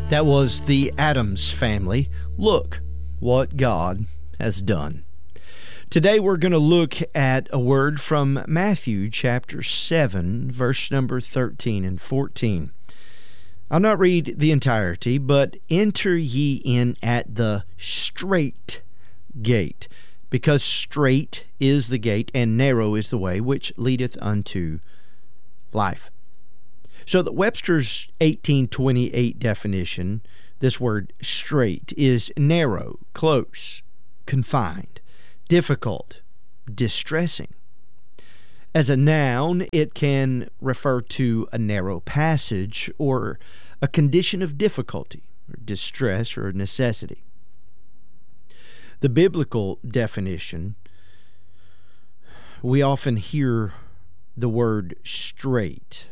That was the Addams Family. Look what God has done. Today we're going to look at a word from Matthew chapter 7, verse number 13 and 14. I'll not read the entirety, but enter ye in at the strait gate, because strait is the gate, and narrow is the way which leadeth unto life. So the Webster's 1828 definition, this word strait, is narrow, close, confined, difficult, distressing. As a noun, it can refer to a narrow passage or a condition of difficulty, or distress, or necessity. The biblical definition, we often hear the word straight,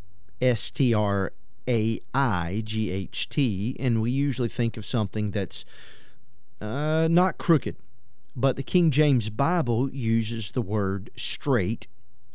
S-T-R-A-I-G-H-T, and we usually think of something that's not crooked. But the King James Bible uses the word straight,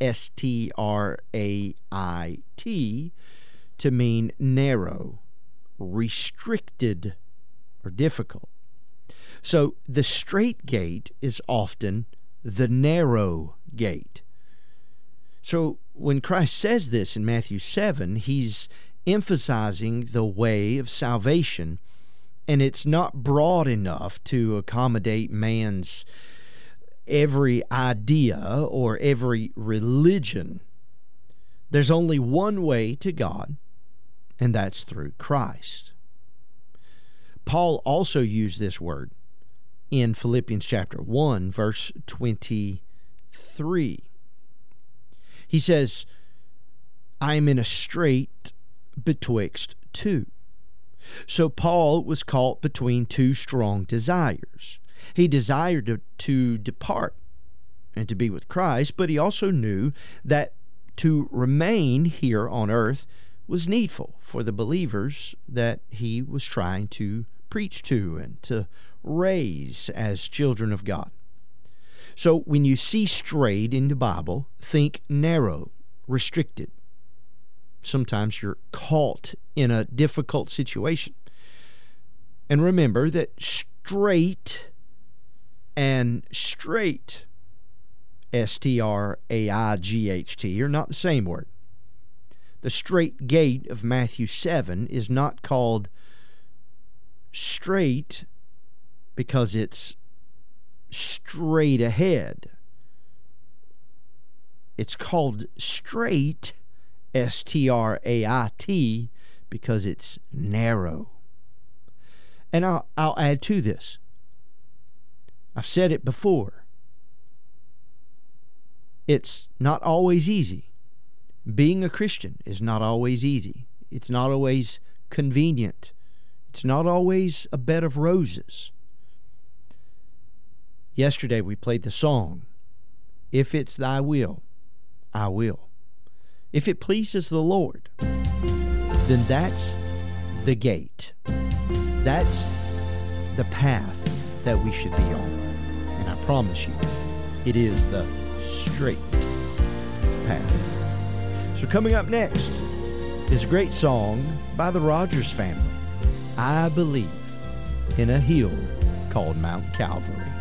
S-T-R-A-I-T, to mean narrow, restricted, or difficult. So the strait gate is often the narrow gate. So when Christ says this in Matthew 7, he's emphasizing the way of salvation, and it's not broad enough to accommodate man's every idea or every religion. There's only one way to God, and that's through Christ. Paul also used this word in Philippians chapter 1, verse 23. He says, I am in a strait betwixt two. So Paul was caught between two strong desires. He desired to depart and to be with Christ, but he also knew that to remain here on earth was needful for the believers that he was trying to preach to and to raise as children of God. So when you see straight in the Bible, think narrow, restricted. Sometimes you're caught in a difficult situation. And remember that straight and straight, S-T-R-A-I-G-H-T, are not the same word. The strait gate of Matthew 7 is not called straight because it's straight ahead. It's called straight, S-T-R-A-I-T, because it's narrow. And I'll add to this. I've said it before. It's not always easy. Being a Christian is not always easy. It's not always convenient. It's not always a bed of roses. Yesterday we played the song, If It's Thy Will, I Will. If it pleases the Lord, then that's the gate. That's the path that we should be on. And I promise you, it is the straight path. So coming up next is a great song by the Rogers family. I believe in a hill called Mount Calvary.